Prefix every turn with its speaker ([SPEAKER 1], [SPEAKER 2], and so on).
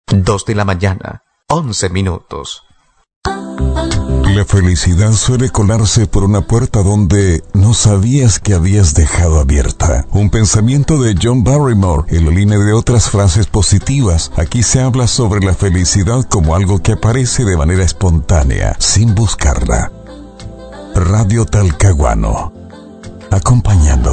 [SPEAKER 1] 2 de la mañana, 11 minutos.
[SPEAKER 2] La felicidad suele colarse por una puerta donde no sabías que habías dejado abierta. Un pensamiento de John Barrymore en la línea de otras frases positivas. Aquí se habla sobre la felicidad como algo que aparece de manera espontánea, sin buscarla. Radio Talcahuano, acompañando